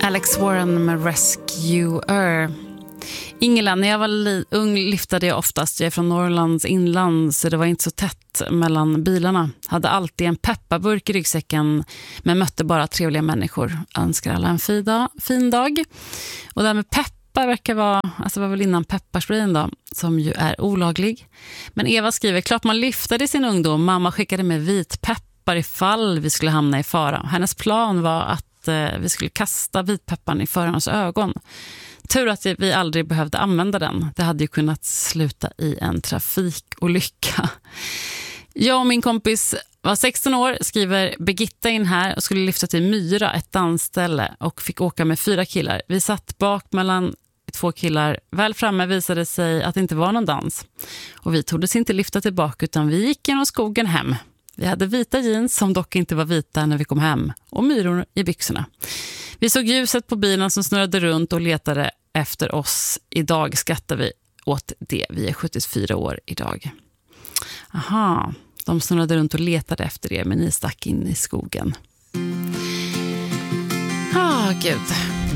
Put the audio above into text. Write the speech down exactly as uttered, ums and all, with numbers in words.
Alex Warren med Rescuer. Ingela, när jag var li- ung liftade jag oftast. Jag är från Norrlands inland så det var inte så tätt mellan bilarna. Hade alltid en pepparburk i ryggsäcken men mötte bara trevliga människor. Önskar alla en fin dag. Fin dag. Och det här med peppar verkar vara, alltså var väl innan pepparsprayen då, som ju är olaglig. Men Eva skriver, klart man liftade i sin ungdom. Mamma skickade med vitpeppar ifall vi skulle hamna i fara. Hennes plan var att eh, vi skulle kasta vitpepparn i förarens ögon. Tur att vi aldrig behövde använda den. Det hade ju kunnat sluta i en trafikolycka. Jag och min kompis var sexton år, skriver Birgitta in här och skulle lyfta till Myra, ett dansställe, och fick åka med fyra killar. Vi satt bak mellan två killar. Väl framme visade sig att det inte var någon dans. Och vi tog inte lyfta tillbaka utan vi gick genom skogen hem. Vi hade vita jeans som dock inte var vita när vi kom hem och myror i byxorna. Vi såg ljuset på bilen som snurrade runt och letade efter oss. Idag skrattar vi åt det. Vi är sjuttiofyra år idag. Aha, de snurrade runt och letade efter er men ni stack in i skogen. Ah, gud.